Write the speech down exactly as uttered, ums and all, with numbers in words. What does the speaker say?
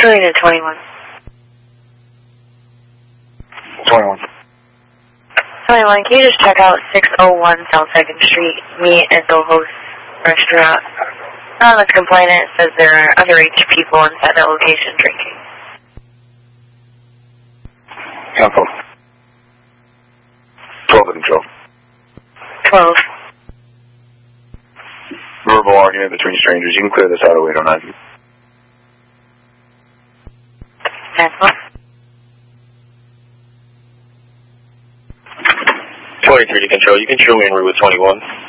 Going to twenty-one. twenty-one. twenty-one, can you just check out six oh one South second Street, Meat and Host Restaurant? On the complainant, it says there are underage people inside that location drinking. Council. twelve to control. twelve. Verbal argument between strangers. You can clear this out of eight oh nine. Maxwell. twenty-three to control. You can show me en route with twenty-one.